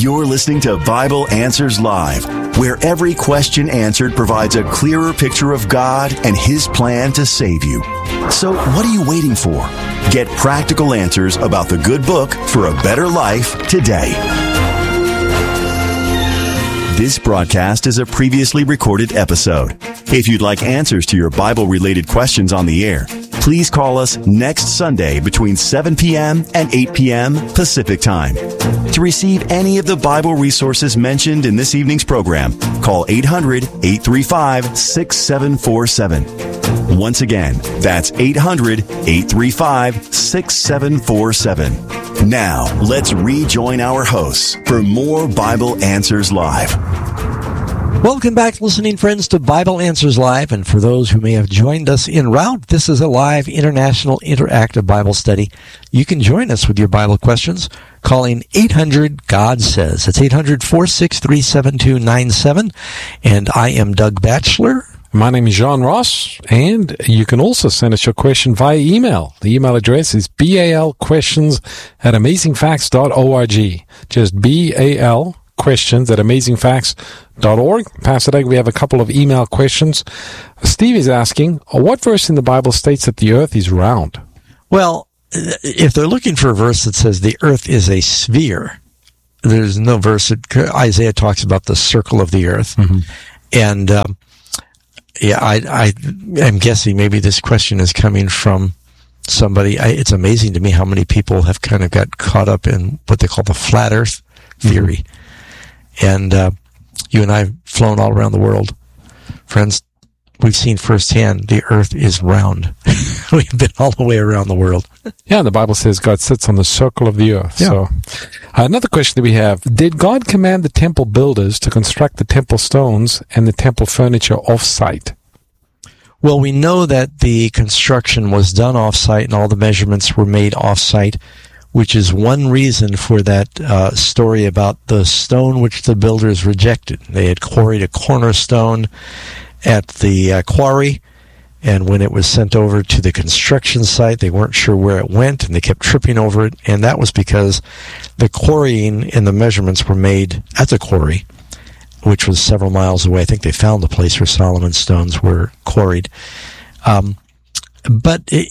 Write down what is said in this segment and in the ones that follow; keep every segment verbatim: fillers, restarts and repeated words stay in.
You're listening to Bible Answers Live, where every question answered provides a clearer picture of God and His plan to save you. So what are you waiting for? Get practical answers about the good book for a better life today. This broadcast is a previously recorded episode. If you'd like answers to your Bible-related questions on the air, please call us next Sunday between seven p.m. and eight p.m. Pacific Time. To receive any of the Bible resources mentioned in this evening's program, call eight hundred, eight three five, six seven four seven. Once again, that's eight hundred, eight three five, six seven four seven. Now, let's rejoin our hosts for more Bible Answers Live. Welcome back, listening friends, to Bible Answers Live. And for those who may have joined us en route, this is a live international interactive Bible study. You can join us with your Bible questions calling eight hundred, God Says. It's eight hundred, four six three, seven two nine seven. And I am Doug Batchelor. My name is John Ross, and you can also send us your question via email. The email address is balquestions at amazingfacts dot org. Just B A L questions at amazingfacts dot org. Pastor Doug, we have a couple of email questions. Steve is asking, what verse in the Bible states that the earth is round? Well, if they're looking for a verse that says the earth is a sphere, there's no verse that Isaiah talks about the circle of the earth. Mm-hmm. And, um, yeah, I, I am guessing maybe this question is coming from somebody. I, it's amazing to me how many people have kind of got caught up in what they call the flat earth theory. Mm-hmm. And uh, you and I have flown all around the world. Friends, we've seen firsthand the earth is round. We've been all the way around the world. Yeah, the Bible says God sits on the circle of the earth. Yeah. So, uh, another question that we have, did God command the temple builders to construct the temple stones and the temple furniture off-site? Well, we know that the construction was done off-site and all the measurements were made off-site, which is one reason for that uh, story about the stone which the builders rejected. They had quarried a cornerstone at the uh, quarry, and when it was sent over to the construction site, they weren't sure where it went, and they kept tripping over it, and that was because the quarrying and the measurements were made at the quarry, which was several miles away. I think they found the place where Solomon's stones were quarried. Um, but it,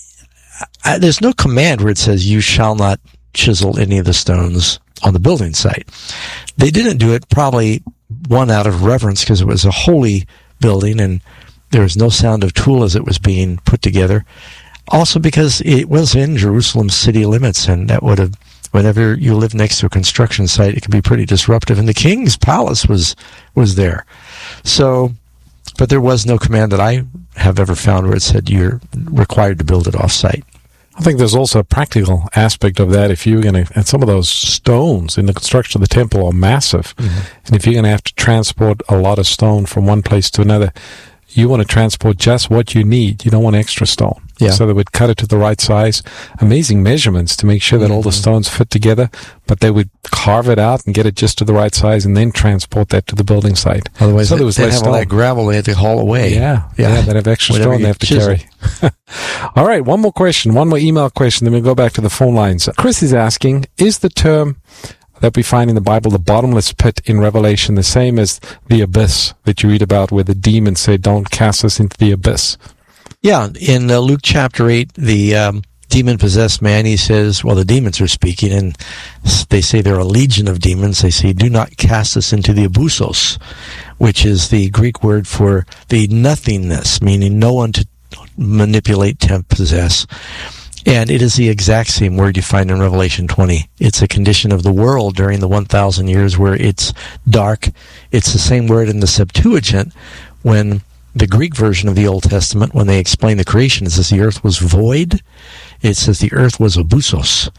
I, there's no command where it says, you shall not chisel any of the stones on the building site. They didn't do it, probably one out of reverence, because it was a holy building, and there was no sound of tool as it was being put together. Also because it was in Jerusalem's city limits, and that would have, whenever you live next to a construction site, it can be pretty disruptive. And the king's palace was was there. So, but there was no command that I have ever found where it said you're required to build it off-site. I think there's also a practical aspect of that. If you're going to, and some of those stones in the construction of the temple are massive, mm-hmm. and if you're going to have to transport a lot of stone from one place to another, you want to transport just what you need. You don't want extra stone. Yeah. So they would cut it to the right size. Amazing measurements to make sure that mm-hmm. all the stones fit together, but they would carve it out and get it just to the right size and then transport that to the building site. Otherwise, so there was they'd less have stone. All that gravel they had to haul away. Yeah, yeah, yeah they'd have extra Whatever stone they have to chisel. carry. All right, one more question, one more email question, then we'll go back to the phone lines. Chris is asking, is the term that we find in the Bible, the bottomless pit in Revelation, the same as the abyss that you read about where the demons say, don't cast us into the abyss? Yeah, in uh, Luke chapter eight, the um, demon-possessed man, he says, well, the demons are speaking, and they say they're a legion of demons. They say, do not cast us into the abusos, which is the Greek word for the nothingness, meaning no one to manipulate, tempt, possess. And it is the exact same word you find in Revelation twenty. It's a condition of the world during the one thousand years where it's dark. It's the same word in the Septuagint when the Greek version of the Old Testament, when they explain the creation, it says the earth was void. It says the earth was abusos.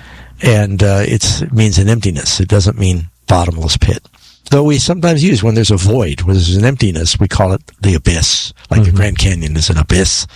And uh, it's, it means an emptiness. It doesn't mean bottomless pit. Though we sometimes use when there's a void, when there's an emptiness, we call it the abyss. Like mm-hmm. the Grand Canyon is an abyss.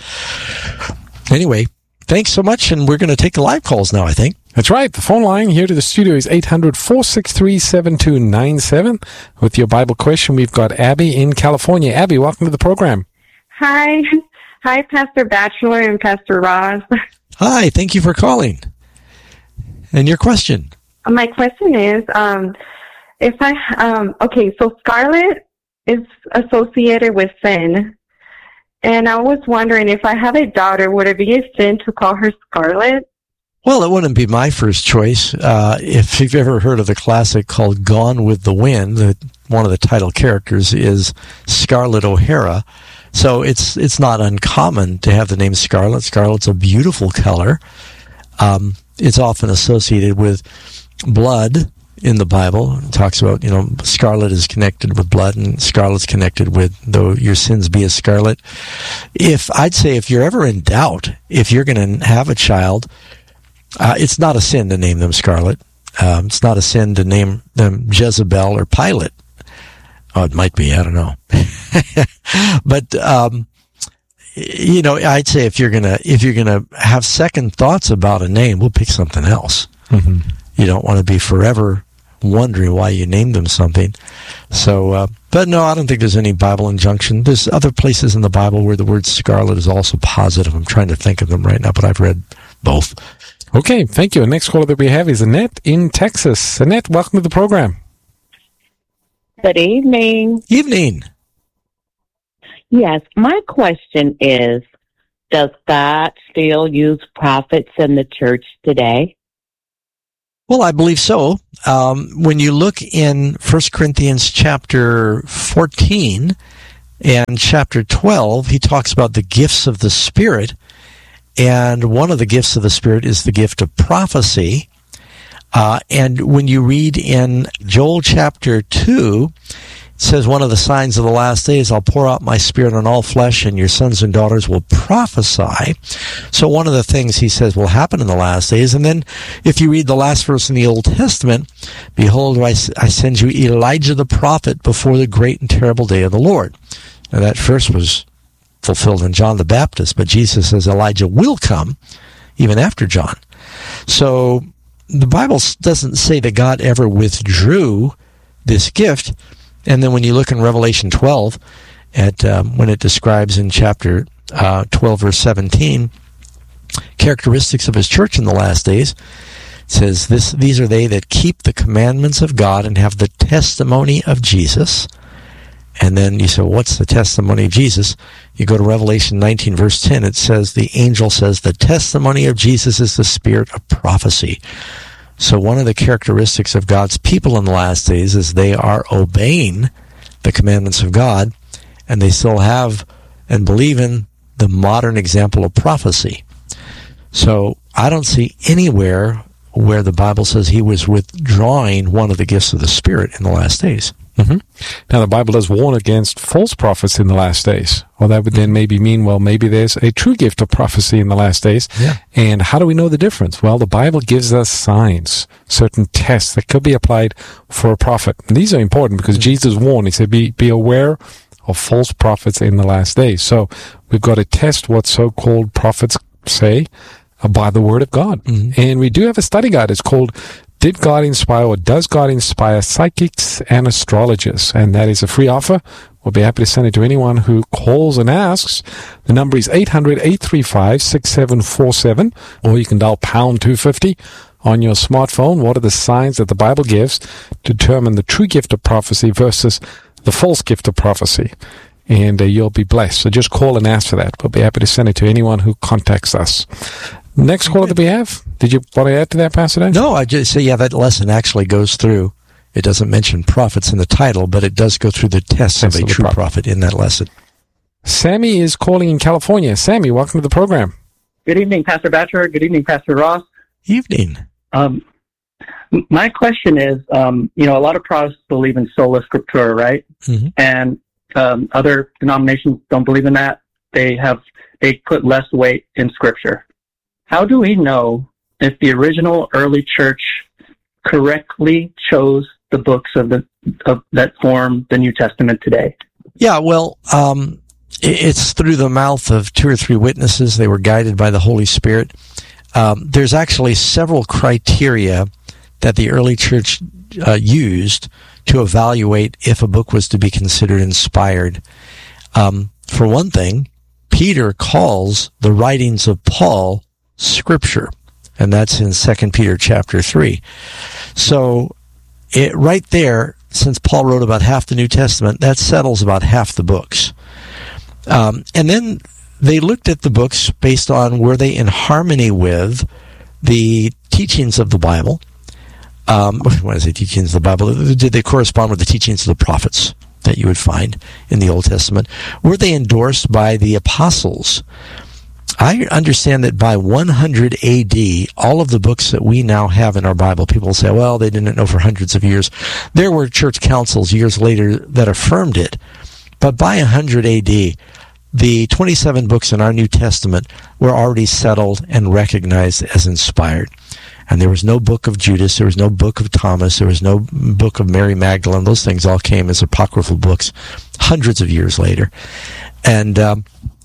Anyway, thanks so much, and we're going to take the live calls now, I think. That's right. The phone line here to the studio is eight hundred, four six three, seven two nine seven. With your Bible question, we've got Abby in California. Abby, welcome to the program. Hi. Hi, Pastor Batchelor and Pastor Ross. Hi, thank you for calling. And your question? My question is, um, if I, um, okay, so scarlet is associated with sin. And I was wondering, if I have a daughter, would it be a sin to call her Scarlet? Well, it wouldn't be my first choice. Uh, if you've ever heard of the classic called Gone with the Wind, the, one of the title characters is Scarlett O'Hara. So it's it's not uncommon to have the name Scarlet. Scarlet's a beautiful color. Um, it's often associated with blood in the Bible. It talks about, you know, scarlet is connected with blood, and scarlet's connected with, though your sins be as scarlet. If, I'd say if you're ever in doubt, if you're going to have a child, uh, it's not a sin to name them Scarlet. Um, it's not a sin to name them Jezebel or Pilate. Oh, it might be, I don't know. But, um, you know, I'd say if you're going to, if you're going to have second thoughts about a name, we'll pick something else. Mm-hmm. You don't want to be forever wondering why you named them something. So, uh, but no, I don't think there's any Bible injunction. There's other places in the Bible where the word scarlet is also positive. I'm trying to think of them right now, but I've read both. Okay, thank you. Next caller that we have is Annette in Texas. Annette, welcome to the program. Good evening. Evening. Yes, my question is, does God still use prophets in the church today? Well, I believe so. Um, when you look in First Corinthians chapter fourteen and chapter twelve, he talks about the gifts of the Spirit. And one of the gifts of the Spirit is the gift of prophecy. Uh, and when you read in Joel chapter two, it says, one of the signs of the last days, I'll pour out my Spirit on all flesh, and your sons and daughters will prophesy. So one of the things he says will happen in the last days. And then if you read the last verse in the Old Testament, behold, I, I send you Elijah the prophet before the great and terrible day of the Lord. Now that verse was fulfilled in John the Baptist, but Jesus says Elijah will come even after John. So the Bible doesn't say that God ever withdrew this gift. And then when you look in Revelation twelve, at um, when it describes in chapter uh, twelve, verse seventeen, characteristics of his church in the last days, it says, "This these are they that keep the commandments of God and have the testimony of Jesus." And then you say, well, what's the testimony of Jesus? You go to Revelation nineteen, verse ten, it says, the angel says, the testimony of Jesus is the spirit of prophecy. So one of the characteristics of God's people in the last days is they are obeying the commandments of God, and they still have and believe in the modern example of prophecy. So I don't see anywhere where the Bible says he was withdrawing one of the gifts of the Spirit in the last days. Mm-hmm. Now, the Bible does warn against false prophets in the last days. Well, that would then maybe mean, well, maybe there's a true gift of prophecy in the last days. Yeah. And how do we know the difference? Well, the Bible gives us signs, certain tests that could be applied for a prophet. And these are important because mm-hmm. Jesus warned. He said, be, be aware of false prophets in the last days. So we've got to test what so-called prophets say by the Word of God. Mm-hmm. And we do have a study guide. It's called Did God Inspire or Does God Inspire Psychics and Astrologers? And that is a free offer. We'll be happy to send it to anyone who calls and asks. The number is eight hundred, eight three five, six seven four seven, or you can dial pound two fifty on your smartphone. What are the signs that the Bible gives to determine the true gift of prophecy versus the false gift of prophecy? And uh, you'll be blessed. So just call and ask for that. We'll be happy to send it to anyone who contacts us. Next caller that we have, did you want to add to that, Pastor Dan? No, I just say, yeah, that lesson actually goes through, it doesn't mention prophets in the title, but it does go through the tests of a true prophet. prophet in that lesson. Sammy is calling in California. Sammy, welcome to the program. Good evening, Pastor Batchelor. Good evening, Pastor Ross. Evening. Um, my question is, um, you know, a lot of Protestants believe in sola scriptura, right? Mm-hmm. And um, other denominations don't believe in that. They have they put less weight in Scripture. How do we know if the original early church correctly chose the books of the of that form the New Testament today? Yeah, well, um, it's through the mouth of two or three witnesses. They were guided by the Holy Spirit. Um, there's actually several criteria that the early church uh, used to evaluate if a book was to be considered inspired. Um, for one thing, Peter calls the writings of Paul Scripture, and that's in Second Peter chapter three. So it, right there, since Paul wrote about half the New Testament, that settles about half the books. Um, and then they looked at the books based on were they in harmony with the teachings of the Bible. Um, when I say teachings of the Bible, did they correspond with the teachings of the prophets that you would find in the Old Testament? Were they endorsed by the apostles? I understand that by one hundred A D, all of the books that we now have in our Bible, people say, well, they didn't know for hundreds of years. There were church councils years later that affirmed it. But by one hundred A D, the twenty-seven books in our New Testament were already settled and recognized as inspired. And there was no book of Judas, there was no book of Thomas, there was no book of Mary Magdalene. Those things all came as apocryphal books hundreds of years later. And um,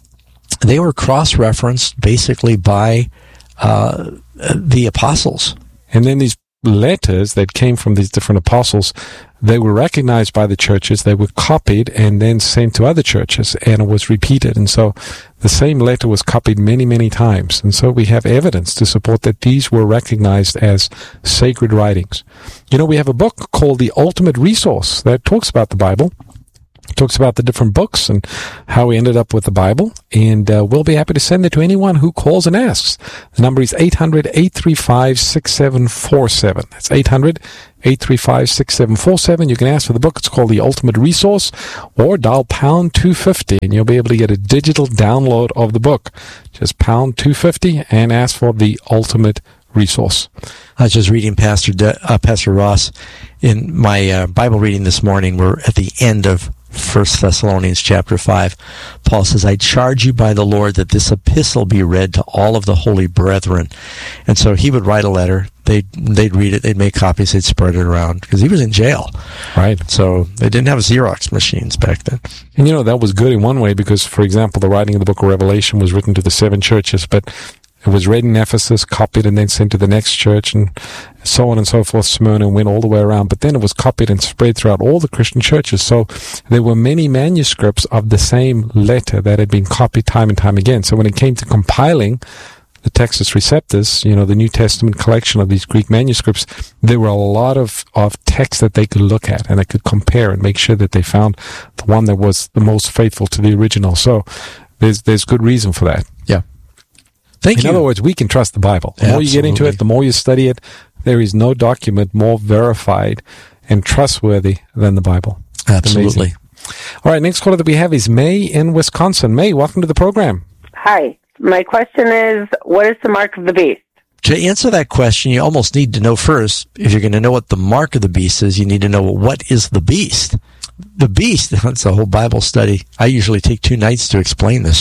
they were cross-referenced basically by uh, the apostles. And then these letters that came from these different apostles, they were recognized by the churches, they were copied and then sent to other churches, and it was repeated. And so the same letter was copied many, many times. And so we have evidence to support that these were recognized as sacred writings. You know, we have a book called The Ultimate Resource that talks about the Bible. It talks about the different books and how we ended up with the Bible, and uh, we'll be happy to send it to anyone who calls and asks. The number is eight hundred, eight three five, six seven four seven. That's eight hundred, eight three five, six seven four seven. You can ask for the book. It's called The Ultimate Resource, or dial pound two fifty, and you'll be able to get a digital download of the book. Just pound two fifty and ask for The Ultimate Resource. I was just reading Pastor De, uh, Pastor Ross in my uh, Bible reading this morning. We're at the end of First Thessalonians chapter five. Paul says, I charge you by the Lord that this epistle be read to all of the holy brethren. And so he would write a letter. They'd, they'd read it. They'd make copies. They'd spread it around because he was in jail. Right. So they didn't have Xerox machines back then. And you know, that was good in one way because, for example, the writing of the book of Revelation was written to the seven churches, but it was read in Ephesus, copied, and then sent to the next church, and so on and so forth, Smyrna, and went all the way around. But then it was copied and spread throughout all the Christian churches. So there were many manuscripts of the same letter that had been copied time and time again. So when it came to compiling the Textus Receptus, you know, the New Testament collection of these Greek manuscripts, there were a lot of, of texts that they could look at, and they could compare and make sure that they found the one that was the most faithful to the original. So there's there's good reason for that. Yeah. Thank In you. other words, we can trust the Bible. The more you get into it, the more you study it, there is no document more verified and trustworthy than the Bible. Absolutely. Amazing. All right, next caller that we have is May in Wisconsin. May, welcome to the program. Hi. My question is, what is the mark of the beast? To answer that question, you almost need to know first, if you're going to know what the mark of the beast is, you need to know what is the beast. The beast, that's a whole Bible study. I usually take two nights to explain this.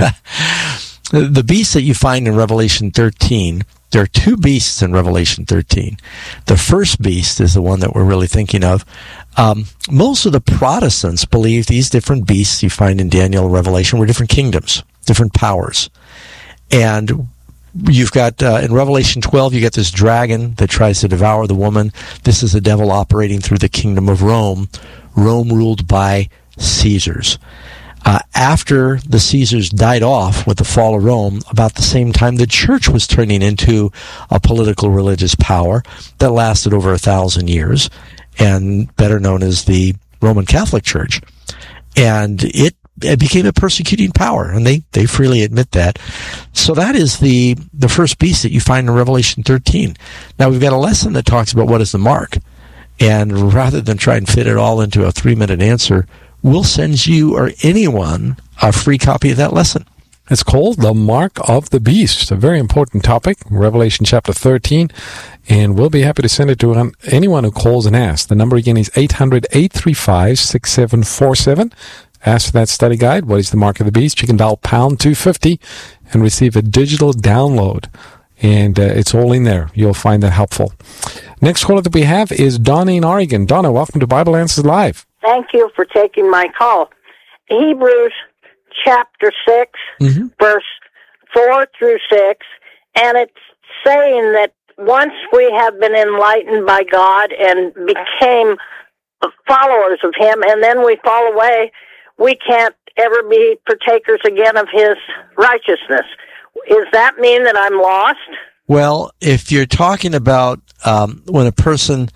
The beast that you find in Revelation thirteen, there are two beasts in Revelation thirteen. The first beast is the one that we're really thinking of. Um, most of the Protestants believe these different beasts you find in Daniel and Revelation were different kingdoms, different powers. And you've got, uh, in Revelation twelve, you get this dragon that tries to devour the woman. This is the devil operating through the kingdom of Rome, Rome ruled by Caesars. Uh, after the Caesars died off with the fall of Rome, about the same time the church was turning into a political religious power that lasted over a thousand years, and better known as the Roman Catholic Church. And it, it became a persecuting power, and they, they freely admit that. So that is the, the first beast that you find in Revelation thirteen. Now we've got a lesson that talks about what is the mark, and rather than try and fit it all into a three-minute answer, we'll send you or anyone a free copy of that lesson. It's called The Mark of the Beast, a very important topic, Revelation chapter thirteen, and we'll be happy to send it to anyone who calls and asks. The number again is eight hundred, eight three five, six seven four seven. Ask for that study guide, what is the mark of the beast? You can dial pound two fifty and receive a digital download, and uh, it's all in there. You'll find that helpful. Next caller that we have is Donna in Oregon. Donna, welcome to Bible Answers Live. Thank you for taking my call. Hebrews chapter six, mm-hmm. verse four through six, and it's saying that once we have been enlightened by God and became followers of Him, and then we fall away, we can't ever be partakers again of His righteousness. Does that mean that I'm lost? Well, if you're talking about um, when a person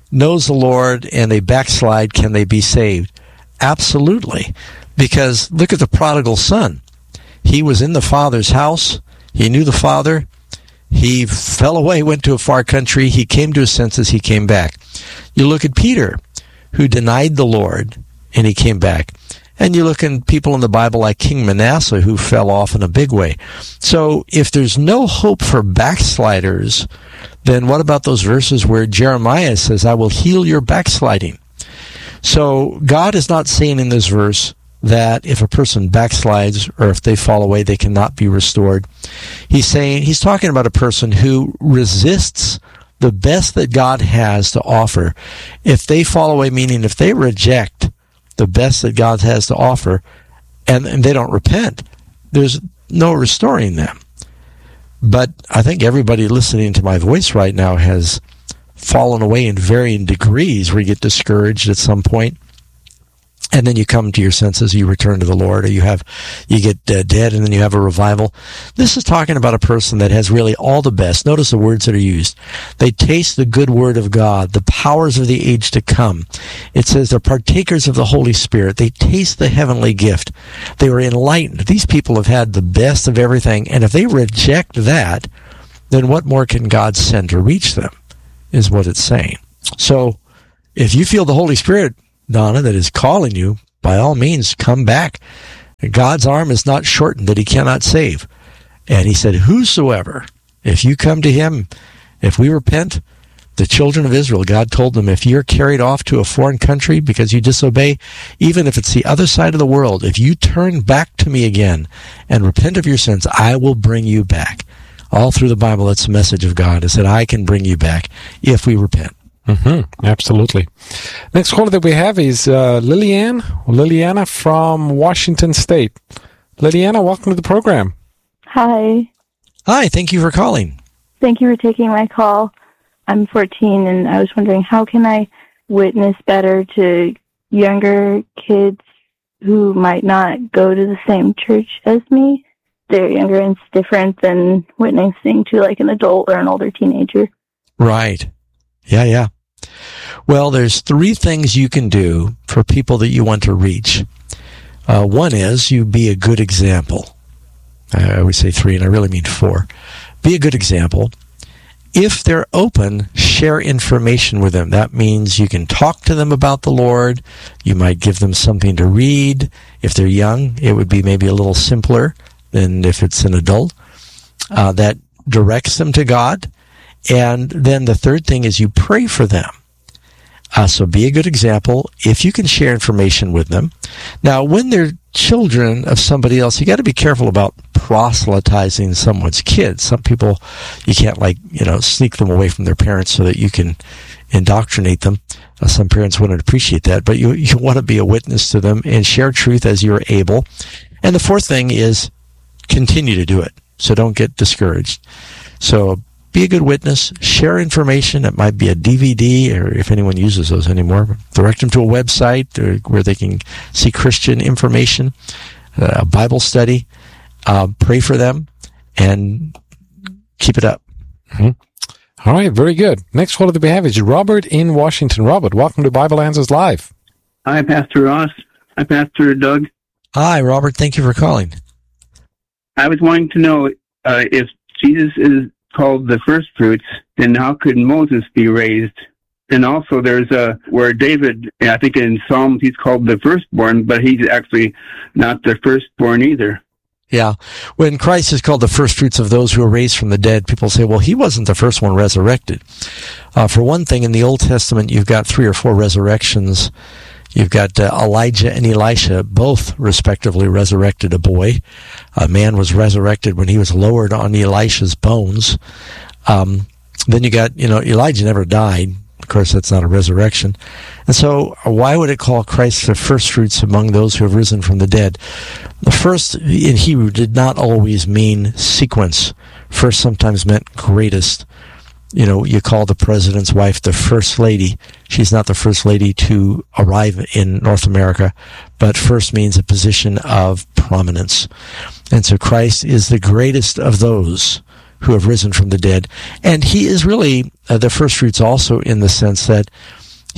knows the Lord and they backslide, can they be saved? Absolutely. Because look at the prodigal son. He was in the father's house. He knew the father. He fell away, went to a far country. He came to his senses. He came back. You look at Peter, who denied the Lord, and he came back. And you look at people in the Bible like King Manasseh, who fell off in a big way. So if there's no hope for backsliders, then what about those verses where Jeremiah says, I will heal your backsliding? So God is not saying in this verse that if a person backslides or if they fall away, they cannot be restored. He's saying, he's talking about a person who resists the best that God has to offer. If they fall away, meaning if they reject the best that God has to offer, and, and they don't repent, there's no restoring them. But I think everybody listening to my voice right now has fallen away in varying degrees, where you get discouraged at some point, and then you come to your senses, you return to the Lord, or you have, you get uh, dead, and then you have a revival. This is talking about a person that has really all the best. Notice the words that are used. They taste the good word of God, the powers of the age to come. It says they're partakers of the Holy Spirit. They taste the heavenly gift. They were enlightened. These people have had the best of everything, and if they reject that, then what more can God send to reach them, is what it's saying. So, if you feel the Holy Spirit, Donna, that is calling you, by all means, come back. God's arm is not shortened that he cannot save. And he said, whosoever, if you come to him, if we repent, the children of Israel, God told them, if you're carried off to a foreign country because you disobey, even if it's the other side of the world, if you turn back to me again and repent of your sins, I will bring you back. All through the Bible, that's the message of God, is that I can bring you back if we repent. Mm-hmm. Absolutely. Next caller that we have is uh, Liliane, Liliana from Washington State. Liliana, welcome to the program. Hi. Hi, thank you for calling. Thank you for taking my call. I'm fourteen, and I was wondering, how can I witness better to younger kids who might not go to the same church as me? They're younger and it's different than witnessing to like an adult or an older teenager. Right. Yeah, yeah. Well, there's three things you can do for people that you want to reach. Uh, one is you be a good example. I always say three, and I really mean four. Be a good example. If they're open, share information with them. That means you can talk to them about the Lord. You might give them something to read. If they're young, it would be maybe a little simpler than if it's an adult. Uh, that directs them to God. And then the third thing is you pray for them. Uh, so be a good example if you can share information with them. Now, when they're children of somebody else, you got to be careful about proselytizing someone's kids. Some people, you can't like, you know, sneak them away from their parents so that you can indoctrinate them. Uh, some parents wouldn't appreciate that, but you, you want to be a witness to them and share truth as you're able. And the fourth thing is continue to do it. So don't get discouraged. So be a good witness, share information. It might be a D V D, or if anyone uses those anymore, direct them to a website where they can see Christian information, a Bible study, uh, pray for them, and keep it up. Mm-hmm. All right, very good. Next caller that we have is Robert in Washington. Robert, welcome to Bible Answers Live. Hi, Pastor Ross. Hi, Pastor Doug. Hi, Robert. Thank you for calling. I was wanting to know uh, if Jesus is called the first fruits, then how could Moses be raised? And also there's a, where David, I think in Psalms, he's called the firstborn, but he's actually not the firstborn either. Yeah. When Christ is called the first fruits of those who are raised from the dead, people say, well, he wasn't the first one resurrected. Uh, for one thing, in the Old Testament, you've got three or four resurrections. You've got uh, Elijah and Elisha, both respectively resurrected a boy. A man was resurrected when he was lowered on Elisha's bones. Um, then you got, you know, Elijah never died. Of course, that's not a resurrection. And so why would it call Christ the first fruits among those who have risen from the dead? The first in Hebrew did not always mean sequence. First sometimes meant greatest. You know, you call the president's wife the first lady. She's not the first lady to arrive in North America, but first means a position of prominence. And so Christ is the greatest of those who have risen from the dead. And he is really uh, the first fruits also in the sense that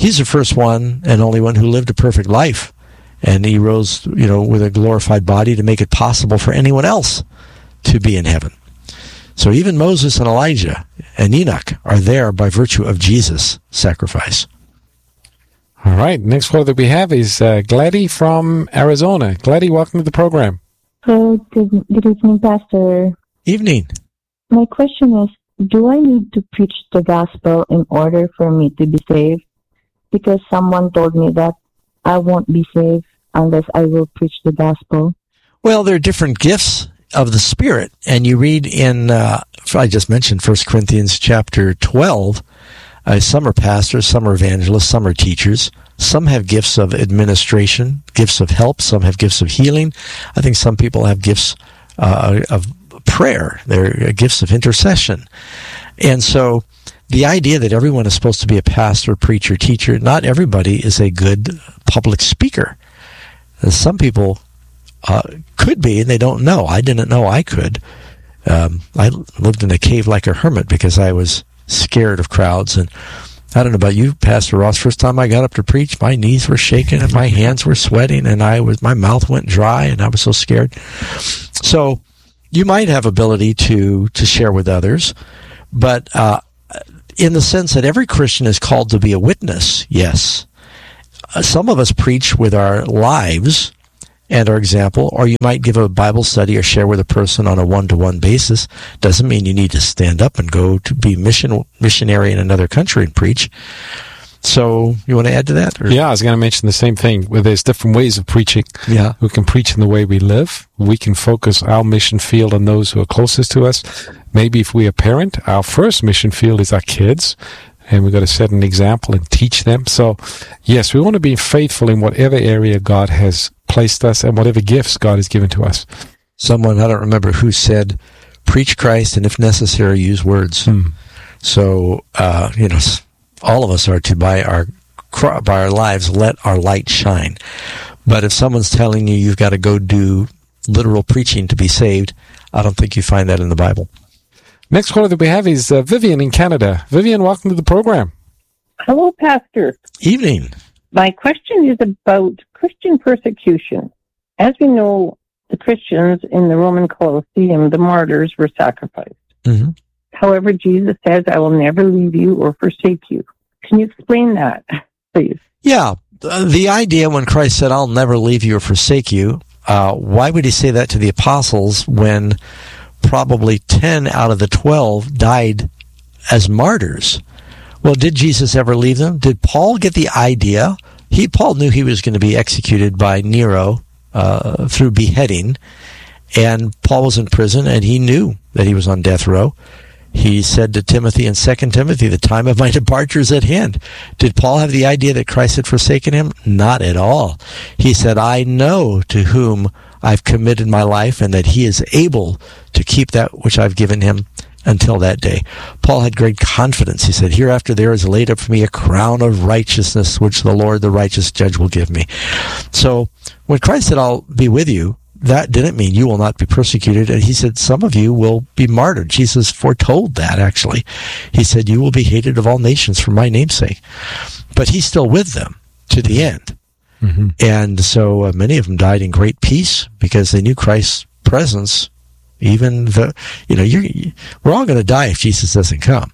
He's the first one and only one who lived a perfect life. And he rose, you know, with a glorified body to make it possible for anyone else to be in heaven. So even Moses and Elijah and Enoch are there by virtue of Jesus' sacrifice. All right. Next caller that we have is uh, Gladys from Arizona. Gladys, welcome to the program. Hello, good, good evening, Pastor. Evening. My question is, do I need to preach the gospel in order for me to be saved? Because someone told me that I won't be saved unless I will preach the gospel. Well, there are different gifts of the Spirit. And you read in, uh, I just mentioned First Corinthians chapter twelve, uh, some are pastors, some are evangelists, some are teachers. Some have gifts of administration, gifts of help. Some have gifts of healing. I think some people have gifts uh, of prayer. They're gifts of intercession. And so the idea that everyone is supposed to be a pastor, preacher, teacher, not everybody is a good public speaker. Some people uh, could be, and they don't know. I didn't know I could. Um, I lived in a cave like a hermit because I was scared of crowds. And I don't know about you, Pastor Ross. First time I got up to preach, my knees were shaking and my hands were sweating, and I was my mouth went dry, and I was so scared. So you might have ability to to share with others, but uh, in the sense that every Christian is called to be a witness, yes. Uh, some of us preach with our lives and our example, or you might give a Bible study or share with a person on a one-to-one basis. Doesn't mean you need to stand up and go to be mission missionary in another country and preach. So you want to add to that? Or? Yeah, I was going to mention the same thing. Where there's different ways of preaching. Yeah. We can preach in the way we live. We can focus our mission field on those who are closest to us. Maybe if we're a parent, our first mission field is our kids. And we've got to set an example and teach them. So, yes, we want to be faithful in whatever area God has placed us and whatever gifts God has given to us. Someone, I don't remember who, said, preach Christ and if necessary, use words. Hmm. So, uh, you know, all of us are to, by our, by our lives, let our light shine. But if someone's telling you you've got to go do literal preaching to be saved, I don't think you find that in the Bible. Next caller that we have is uh, Vivian in Canada. Vivian, welcome to the program. Hello, Pastor. Evening. My question is about Christian persecution. As we know, the Christians in the Roman Colosseum, the martyrs, were sacrificed. Mm-hmm. However, Jesus says, I will never leave you or forsake you. Can you explain that, please? Yeah. Uh, the idea when Christ said, I'll never leave you or forsake you, uh, why would he say that to the apostles when probably ten out of the twelve died as martyrs? Well, did Jesus ever leave them? Did Paul get the idea? He Paul knew he was going to be executed by Nero uh, through beheading, and Paul was in prison, and he knew that he was on death row. He said to Timothy in Second Timothy, the time of my departure is at hand. Did Paul have the idea that Christ had forsaken him? Not at all. He said, I know to whom I've committed my life, and that he is able to keep that which I've given him until that day. Paul had great confidence. He said, hereafter there is laid up for me a crown of righteousness, which the Lord, the righteous judge, will give me. So when Christ said, I'll be with you, that didn't mean you will not be persecuted. And he said, some of you will be martyred. Jesus foretold that, actually. He said, you will be hated of all nations for my name's sake. But he's still with them to the end. Mm-hmm. And so uh, many of them died in great peace because they knew Christ's presence. Even the, you know, you're, you, we're all going to die if Jesus doesn't come.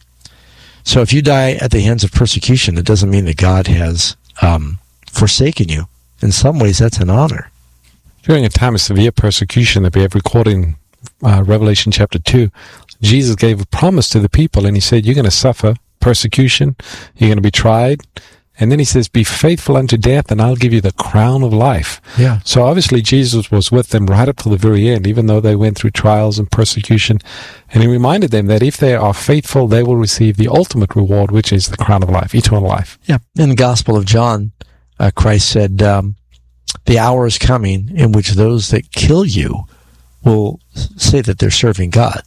So if you die at the hands of persecution, it doesn't mean that God has um, forsaken you. In some ways, that's an honor. During a time of severe persecution that we have recorded in uh, Revelation chapter two, Jesus gave a promise to the people, and he said, you're going to suffer persecution, you're going to be tried, and then he says, be faithful unto death, and I'll give you the crown of life. Yeah. So obviously Jesus was with them right up to the very end, even though they went through trials and persecution, and he reminded them that if they are faithful, they will receive the ultimate reward, which is the crown of life, eternal life. Yeah. In the Gospel of John, uh, Christ said, um, the hour is coming in which those that kill you will say that they're serving God.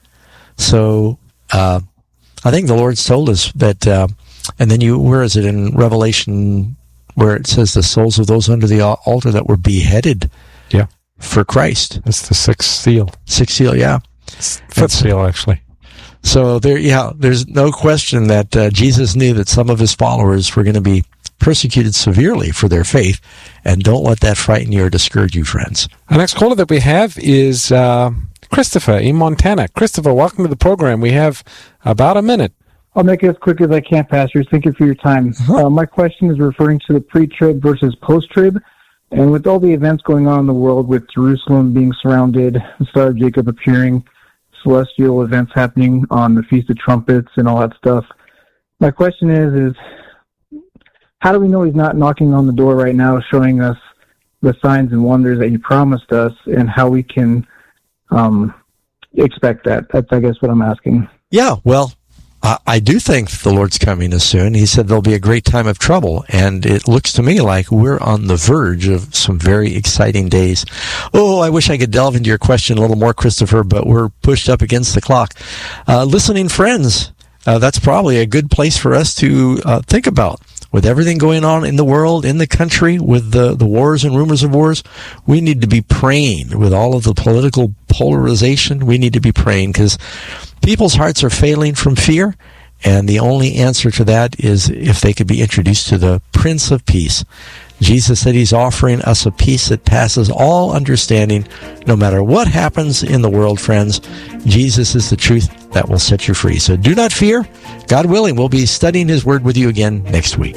So uh, I think the Lord's told us that, uh, and then you, where is it in Revelation where it says the souls of those under the altar that were beheaded yeah. for Christ? That's the sixth seal. Sixth seal, yeah. Fifth seal, actually. So there, yeah, there's no question that uh, Jesus knew that some of his followers were going to be persecuted severely for their faith, and don't let that frighten you or discourage you, friends. Our next caller that we have is uh, Christopher in Montana. Christopher, welcome to the program. We have about a minute. I'll make it as quick as I can, pastors. Thank you for your time. Uh-huh. Uh, my question is referring to the pre-trib versus post-trib. And with all the events going on in the world, with Jerusalem being surrounded, the Star of Jacob appearing, celestial events happening on the Feast of Trumpets and all that stuff, my question is, is how do we know he's not knocking on the door right now, showing us the signs and wonders that he promised us, and how we can um, expect that? That's, I guess, what I'm asking. Yeah, well, I do think the Lord's coming as soon. He said there'll be a great time of trouble, and it looks to me like we're on the verge of some very exciting days. Oh, I wish I could delve into your question a little more, Christopher, but we're pushed up against the clock. Uh, listening friends, uh, that's probably a good place for us to uh, think about. With everything going on in the world, in the country, with the, the wars and rumors of wars, we need to be praying. With all of the political polarization, we need to be praying, because people's hearts are failing from fear, and the only answer to that is if they could be introduced to the Prince of Peace. Jesus said he's offering us a peace that passes all understanding. No matter what happens in the world, friends, Jesus is the truth that will set you free. So do not fear. God willing, we'll be studying his word with you again next week.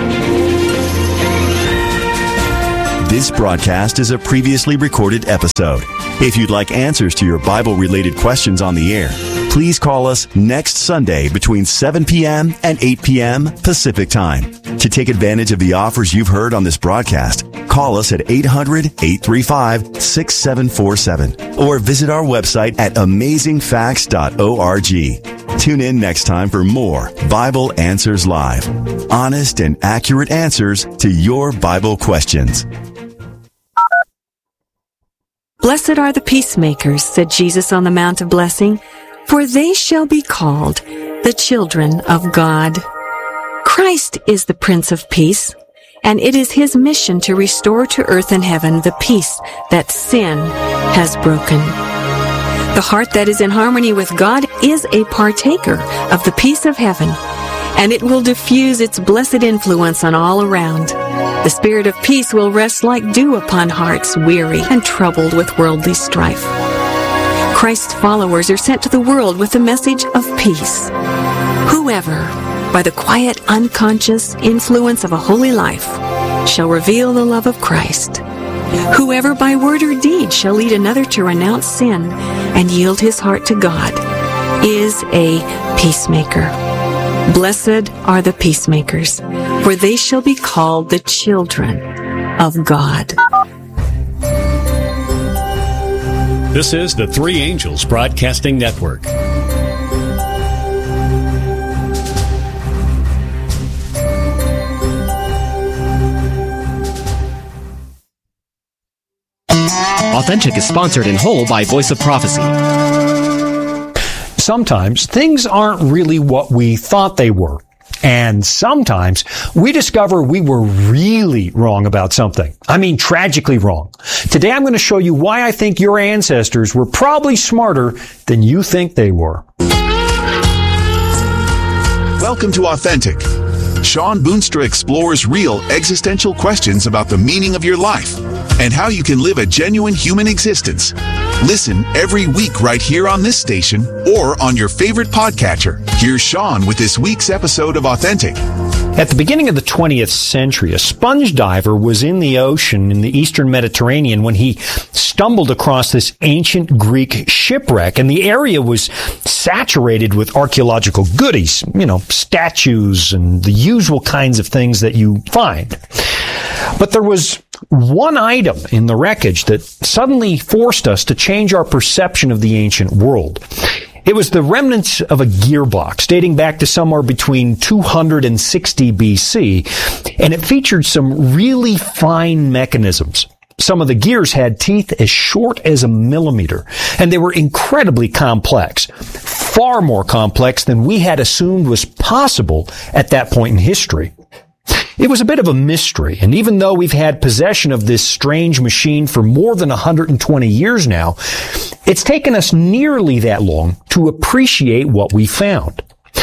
This broadcast is a previously recorded episode. If you'd like answers to your Bible-related questions on the air, please call us next Sunday between seven p.m. and eight p.m. Pacific Time. To take advantage of the offers you've heard on this broadcast, call us at eight hundred, eight three five, six seven four seven or visit our website at amazing facts dot org. Tune in next time for more Bible Answers Live. Honest and accurate answers to your Bible questions. Blessed are the peacemakers, said Jesus on the Mount of Blessing, for they shall be called the children of God. Christ is the Prince of Peace, and it is his mission to restore to earth and heaven the peace that sin has broken. The heart that is in harmony with God is a partaker of the peace of heaven, and it will diffuse its blessed influence on all around. The spirit of peace will rest like dew upon hearts weary and troubled with worldly strife. Christ's followers are sent to the world with the message of peace. Whoever, by the quiet, unconscious influence of a holy life, shall reveal the love of Christ. Whoever by word or deed shall lead another to renounce sin and yield his heart to God is a peacemaker. Blessed are the peacemakers, for they shall be called the children of God. This is the Three Angels Broadcasting Network. Authentic is sponsored in whole by Voice of Prophecy. Sometimes things aren't really what we thought they were. And sometimes we discover we were really wrong about something. I mean, tragically wrong. Today I'm going to show you why I think your ancestors were probably smarter than you think they were. Welcome to Authentic. Sean Boonstra explores real existential questions about the meaning of your life and how you can live a genuine human existence. Listen every week right here on this station or on your favorite podcatcher. Here's Sean with this week's episode of Authentic. At the beginning of the twentieth century, a sponge diver was in the ocean in the eastern Mediterranean when he stumbled across this ancient Greek shipwreck, and the area was saturated with archaeological goodies, you know, statues and the usual kinds of things that you find. But there was one item in the wreckage that suddenly forced us to change our perception of the ancient world. It was the remnants of a gearbox dating back to somewhere between two hundred sixty B C, and it featured some really fine mechanisms. Some of the gears had teeth as short as a millimeter, and they were incredibly complex, far more complex than we had assumed was possible at that point in history. It was a bit of a mystery, and even though we've had possession of this strange machine for more than one hundred twenty years now, it's taken us nearly that long to appreciate what we found.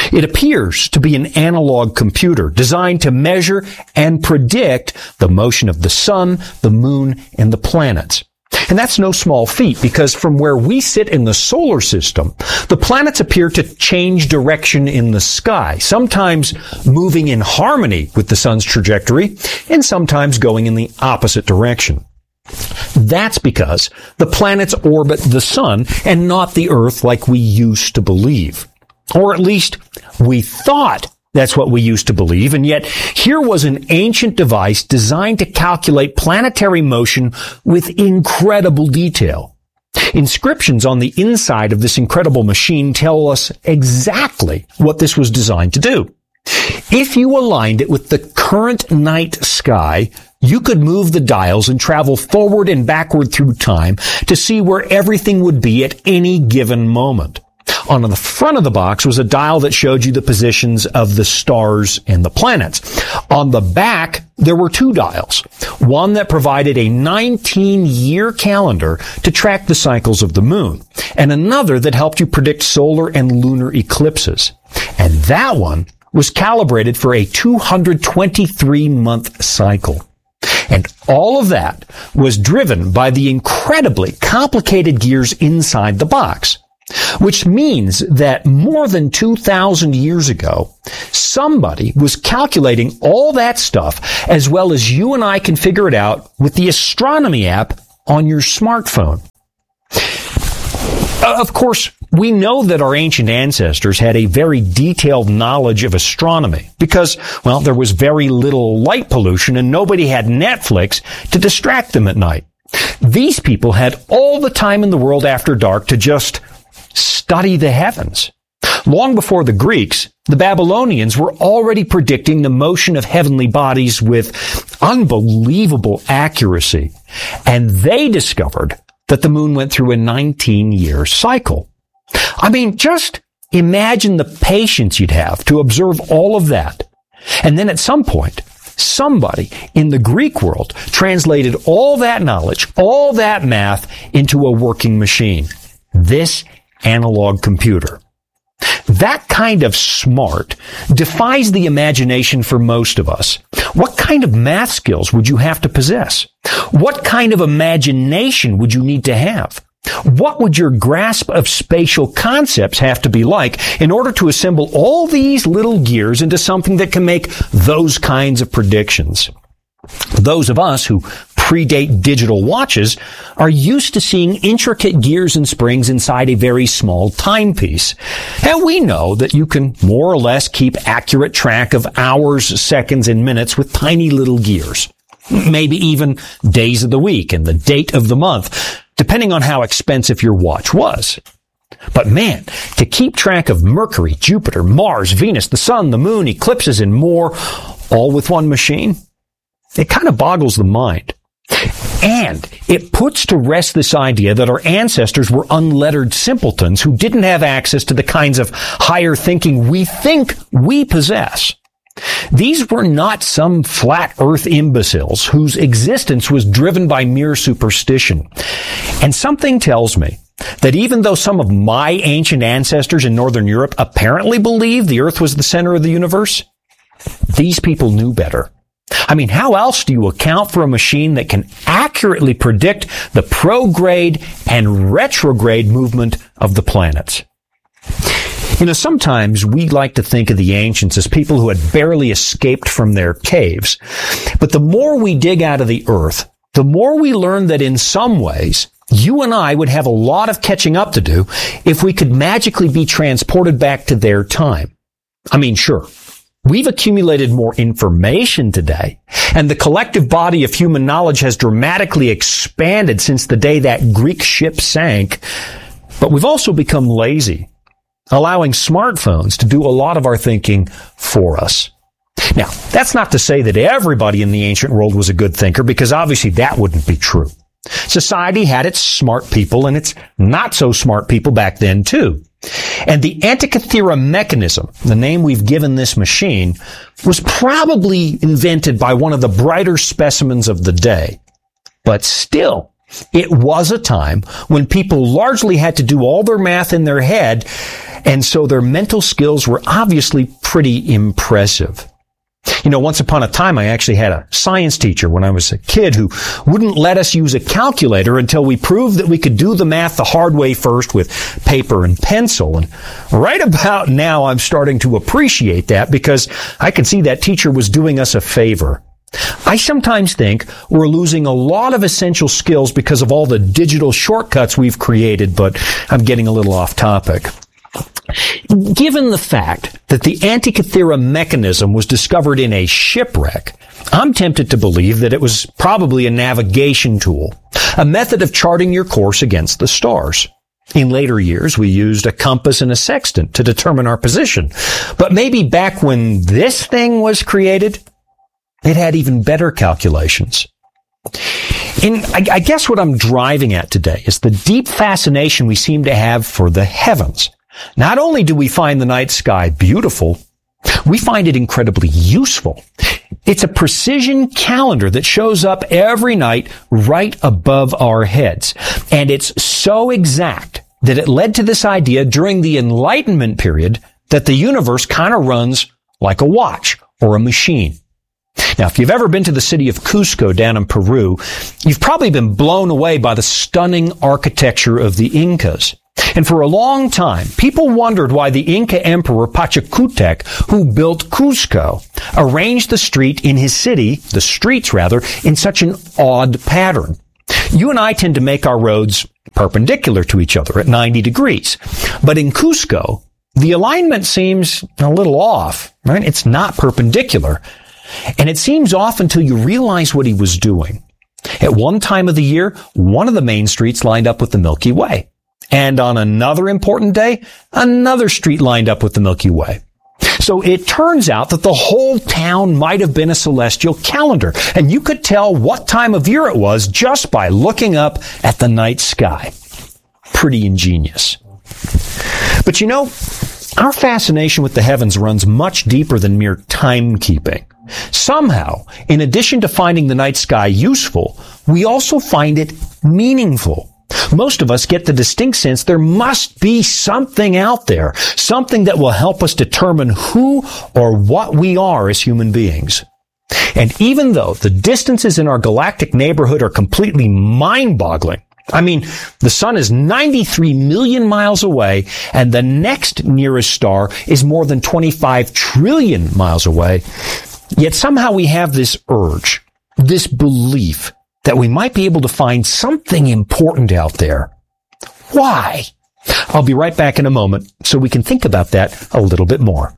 It appears to be an analog computer designed to measure and predict the motion of the sun, the moon, and the planets. And that's no small feat, because from where we sit in the solar system, the planets appear to change direction in the sky, sometimes moving in harmony with the sun's trajectory, and sometimes going in the opposite direction. That's because the planets orbit the sun and not the Earth like we used to believe. Or at least we thought that's what we used to believe, and yet here was an ancient device designed to calculate planetary motion with incredible detail. Inscriptions on the inside of this incredible machine tell us exactly what this was designed to do. If you aligned it with the current night sky, you could move the dials and travel forward and backward through time to see where everything would be at any given moment. On the front of the box was a dial that showed you the positions of the stars and the planets. On the back, there were two dials. One that provided a nineteen-year calendar to track the cycles of the moon, and another that helped you predict solar and lunar eclipses. And that one was calibrated for a two hundred twenty-three month cycle. And all of that was driven by the incredibly complicated gears inside the box. Which means that more than two thousand years ago, somebody was calculating all that stuff as well as you and I can figure it out with the astronomy app on your smartphone. Uh, of course, we know that our ancient ancestors had a very detailed knowledge of astronomy because, well, there was very little light pollution and nobody had Netflix to distract them at night. These people had all the time in the world after dark to just study the heavens. Long before the Greeks, the Babylonians were already predicting the motion of heavenly bodies with unbelievable accuracy. And they discovered that the moon went through a nineteen-year cycle. I mean, just imagine the patience you'd have to observe all of that. And then at some point, somebody in the Greek world translated all that knowledge, all that math into a working machine. This analog computer. That kind of smart defies the imagination for most of us. What kind of math skills would you have to possess? What kind of imagination would you need to have? What would your grasp of spatial concepts have to be like in order to assemble all these little gears into something that can make those kinds of predictions? Those of us who predate digital watches are used to seeing intricate gears and springs inside a very small timepiece. And we know that you can more or less keep accurate track of hours, seconds, and minutes with tiny little gears. Maybe even days of the week and the date of the month, depending on how expensive your watch was. But man, to keep track of Mercury, Jupiter, Mars, Venus, the Sun, the Moon, eclipses, and more, all with one machine, it kind of boggles the mind. And it puts to rest this idea that our ancestors were unlettered simpletons who didn't have access to the kinds of higher thinking we think we possess. These were not some flat earth imbeciles whose existence was driven by mere superstition. And something tells me that even though some of my ancient ancestors in Northern Europe apparently believed the earth was the center of the universe, these people knew better. I mean, how else do you account for a machine that can accurately predict the prograde and retrograde movement of the planets? You know, sometimes we like to think of the ancients as people who had barely escaped from their caves. But the more we dig out of the earth, the more we learn that in some ways, you and I would have a lot of catching up to do if we could magically be transported back to their time. I mean, sure. We've accumulated more information today, and the collective body of human knowledge has dramatically expanded since the day that Greek ship sank. But we've also become lazy, allowing smartphones to do a lot of our thinking for us. Now, that's not to say that everybody in the ancient world was a good thinker, because obviously that wouldn't be true. Society had its smart people and its not so smart people back then too. And the Antikythera mechanism, the name we've given this machine, was probably invented by one of the brighter specimens of the day. But still, it was a time when people largely had to do all their math in their head, And so their mental skills were obviously pretty impressive. You know, once upon a time, I actually had a science teacher when I was a kid who wouldn't let us use a calculator until we proved that we could do the math the hard way first with paper and pencil. And right about now, I'm starting to appreciate that because I could see that teacher was doing us a favor. I sometimes think we're losing a lot of essential skills because of all the digital shortcuts we've created, but I'm getting a little off topic. Given the fact that the Antikythera mechanism was discovered in a shipwreck, I'm tempted to believe that it was probably a navigation tool, a method of charting your course against the stars. In later years, we used a compass and a sextant to determine our position. But maybe back when this thing was created, it had even better calculations. And I, I guess what I'm driving at today is the deep fascination we seem to have for the heavens. Not only do we find the night sky beautiful, we find it incredibly useful. It's a precision calendar that shows up every night right above our heads. And it's so exact that it led to this idea during the Enlightenment period that the universe kind of runs like a watch or a machine. Now, if you've ever been to the city of Cusco down in Peru, you've probably been blown away by the stunning architecture of the Incas. And for a long time, people wondered why the Inca Emperor Pachacutec, who built Cusco, arranged the street in his city, the streets rather, in such an odd pattern. You and I tend to make our roads perpendicular to each other at ninety degrees. But in Cusco, the alignment seems a little off, right? It's not perpendicular. And it seems off until you realize what he was doing. At one time of the year, one of the main streets lined up with the Milky Way. And on another important day, another street lined up with the Milky Way. So it turns out that the whole town might have been a celestial calendar, and you could tell what time of year it was just by looking up at the night sky. Pretty ingenious. But you know, our fascination with the heavens runs much deeper than mere timekeeping. Somehow, in addition to finding the night sky useful, we also find it meaningful. Most of us get the distinct sense there must be something out there, something that will help us determine who or what we are as human beings. And even though the distances in our galactic neighborhood are completely mind-boggling, I mean, the sun is ninety-three million miles away, and the next nearest star is more than twenty-five trillion miles away, yet somehow we have this urge, this belief, that we might be able to find something important out there. Why? I'll be right back in a moment so we can think about that a little bit more.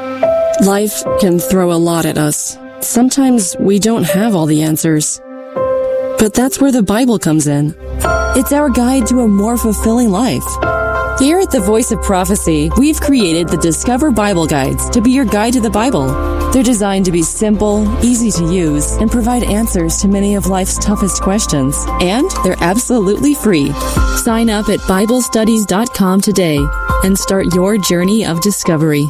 Life can throw a lot at us. Sometimes we don't have all the answers. But that's where the Bible comes in. It's our guide to a more fulfilling life. Here at the Voice of Prophecy, we've created the Discover Bible Guides to be your guide to the Bible. They're designed to be simple, easy to use, and provide answers to many of life's toughest questions. And they're absolutely free. Sign up at Bible Studies dot com today and start your journey of discovery.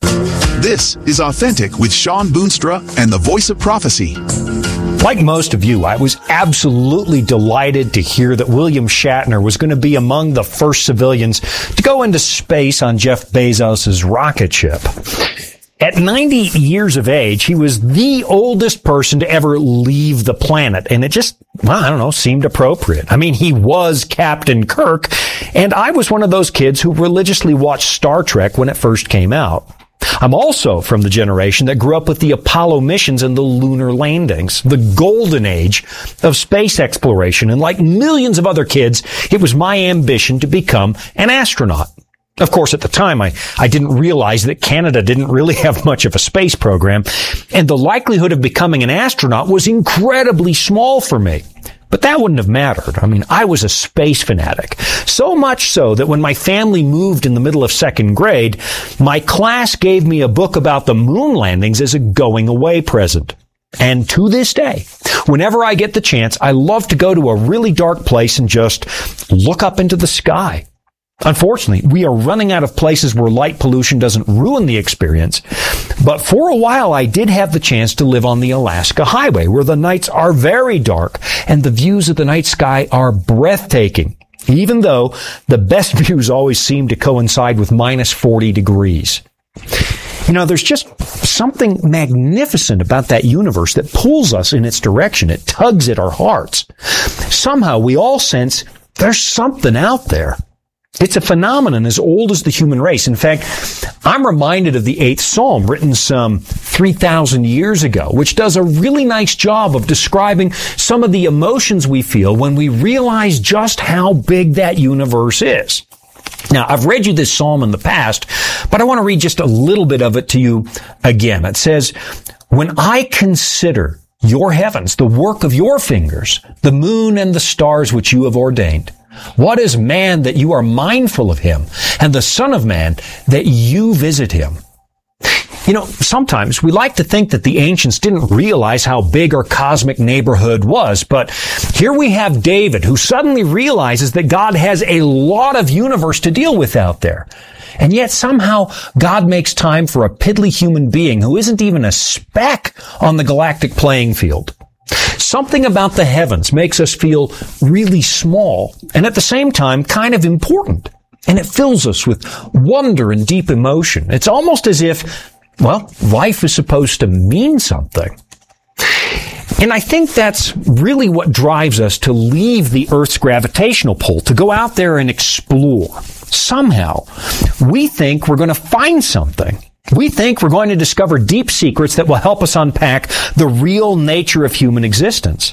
This is Authentic with Sean Boonstra and the Voice of Prophecy. Like most of you, I was absolutely delighted to hear that William Shatner was going to be among the first civilians to go into space on Jeff Bezos' rocket ship. At ninety years of age, he was the oldest person to ever leave the planet, and it just, well, I don't know, seemed appropriate. I mean, he was Captain Kirk, and I was one of those kids who religiously watched Star Trek when it first came out. I'm also from the generation that grew up with the Apollo missions and the lunar landings, the golden age of space exploration. And like millions of other kids, it was my ambition to become an astronaut. Of course, at the time, I, I didn't realize that Canada didn't really have much of a space program, and the likelihood of becoming an astronaut was incredibly small for me. But that wouldn't have mattered. I mean, I was a space fanatic. So much so that when my family moved in the middle of second grade, my class gave me a book about the moon landings as a going away present. And to this day, whenever I get the chance, I love to go to a really dark place and just look up into the sky. Unfortunately, we are running out of places where light pollution doesn't ruin the experience. But for a while, I did have the chance to live on the Alaska Highway, where the nights are very dark and the views of the night sky are breathtaking. even though the best views always seem to coincide with minus forty degrees. You know, there's just something magnificent about that universe that pulls us in its direction. It tugs at our hearts. Somehow we all sense there's something out there. It's a phenomenon as old as the human race. In fact, I'm reminded of the eighth Psalm, written some three thousand years ago, which does a really nice job of describing some of the emotions we feel when we realize just how big that universe is. Now, I've read you this psalm in the past, but I want to read just a little bit of it to you again. It says, "When I consider your heavens, the work of your fingers, the moon and the stars which you have ordained, what is man that you are mindful of him, and the son of man that you visit him?" You know, sometimes we like to think that the ancients didn't realize how big our cosmic neighborhood was, but here we have David, who suddenly realizes that God has a lot of universe to deal with out there. And yet somehow God makes time for a piddly human being who isn't even a speck on the galactic playing field. Something about the heavens makes us feel really small and at the same time kind of important. And it fills us with wonder and deep emotion. It's almost as if, well, life is supposed to mean something. And I think that's really what drives us to leave the Earth's gravitational pull, to go out there and explore. Somehow, we think we're going to find something. We think we're going to discover deep secrets that will help us unpack the real nature of human existence.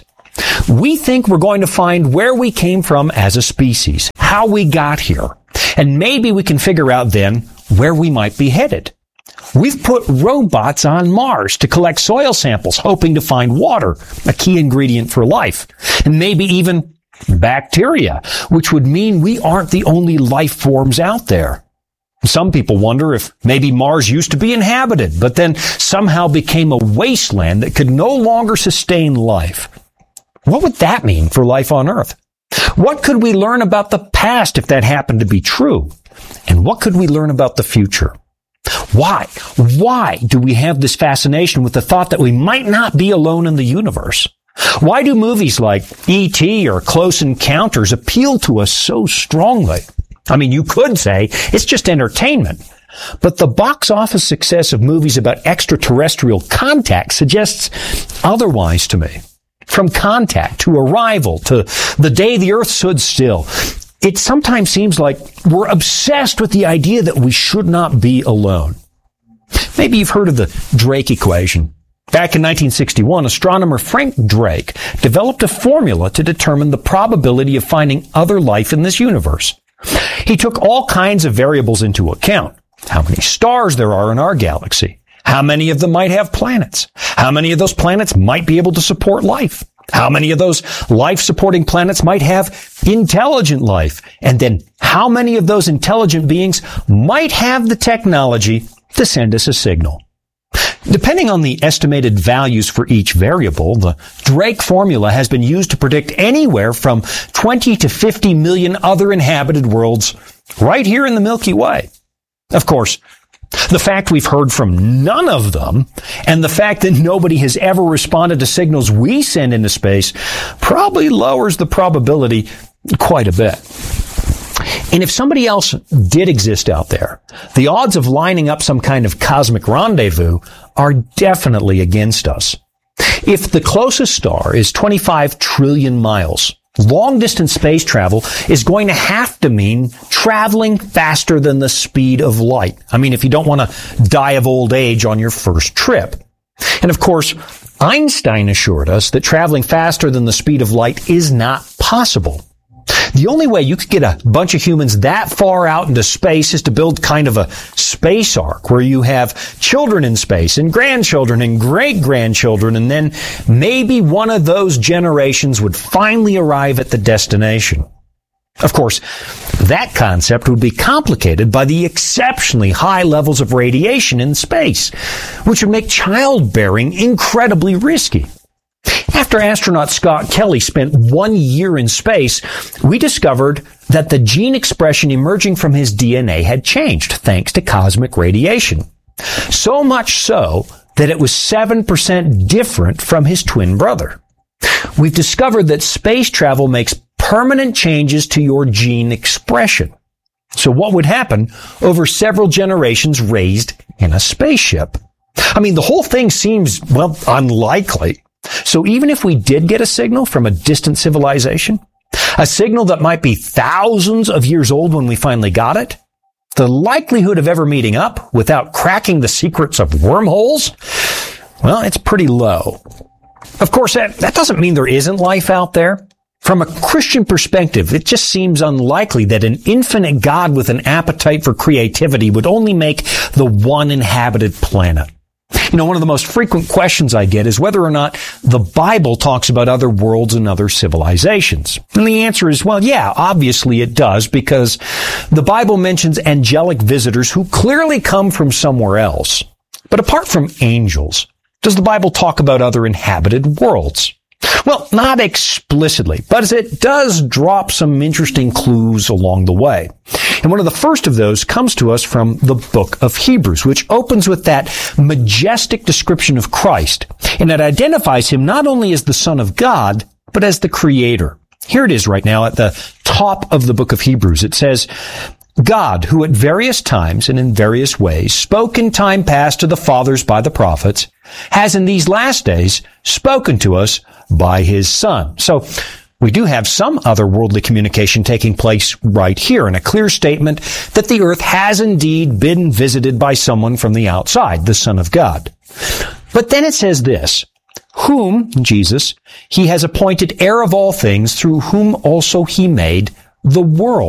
We think we're going to find where we came from as a species, how we got here, and maybe we can figure out then where we might be headed. We've put robots on Mars to collect soil samples, hoping to find water, a key ingredient for life, and maybe even bacteria, which would mean we aren't the only life forms out there. Some people wonder if maybe Mars used to be inhabited, but then somehow became a wasteland that could no longer sustain life. What would that mean for life on Earth? What could we learn about the past if that happened to be true? And what could we learn about the future? Why? Why do we have this fascination with the thought that we might not be alone in the universe? Why do movies like E T or Close Encounters appeal to us so strongly? I mean, you could say it's just entertainment, but the box office success of movies about extraterrestrial contact suggests otherwise to me. From Contact to Arrival to The Day the Earth Stood Still, it sometimes seems like we're obsessed with the idea that we should not be alone. Maybe you've heard of the Drake equation. Back in nineteen sixty-one, astronomer Frank Drake developed a formula to determine the probability of finding other life in this universe. He took all kinds of variables into account. How many stars there are in our galaxy. How many of them might have planets? How many of those planets might be able to support life? How many of those life-supporting planets might have intelligent life? And then how many of those intelligent beings might have the technology to send us a signal? Depending on the estimated values for each variable, the Drake formula has been used to predict anywhere from twenty to fifty million other inhabited worlds right here in the Milky Way. Of course, the fact we've heard from none of them and the fact that nobody has ever responded to signals we send into space probably lowers the probability quite a bit. And if somebody else did exist out there, the odds of lining up some kind of cosmic rendezvous are definitely against us. If the closest star is twenty-five trillion miles, long-distance space travel is going to have to mean traveling faster than the speed of light. I mean, if you don't want to die of old age on your first trip. And of course, Einstein assured us that traveling faster than the speed of light is not possible. The only way you could get a bunch of humans that far out into space is to build kind of a space ark where you have children in space and grandchildren and great-grandchildren, and then maybe one of those generations would finally arrive at the destination. Of course, that concept would be complicated by the exceptionally high levels of radiation in space, which would make childbearing incredibly risky. After astronaut Scott Kelly spent one year in space, we discovered that the gene expression emerging from his D N A had changed thanks to cosmic radiation. So much so that it was seven percent different from his twin brother. We've discovered that space travel makes permanent changes to your gene expression. So what would happen over several generations raised in a spaceship? I mean, the whole thing seems, well, unlikely. So even if we did get a signal from a distant civilization, a signal that might be thousands of years old when we finally got it, the likelihood of ever meeting up without cracking the secrets of wormholes, well, it's pretty low. Of course, that, that doesn't mean there isn't life out there. From a Christian perspective, it just seems unlikely that an infinite God with an appetite for creativity would only make the one inhabited planet. You know, one of the most frequent questions I get is whether or not the Bible talks about other worlds and other civilizations. And the answer is, well, yeah, obviously it does, because the Bible mentions angelic visitors who clearly come from somewhere else. But apart from angels, does the Bible talk about other inhabited worlds? Well, not explicitly, but it does drop some interesting clues along the way. And one of the first of those comes to us from the book of Hebrews, which opens with that majestic description of Christ. And it identifies him not only as the Son of God, but as the Creator. Here it is right now at the top of the book of Hebrews. It says, God, who at various times and in various ways spoke in time past to the fathers by the prophets, has in these last days spoken to us by his Son. So we do have some otherworldly communication taking place right here, and a clear statement that the earth has indeed been visited by someone from the outside, the Son of God. But then it says this, whom, Jesus, he has appointed heir of all things, through whom also he made the world.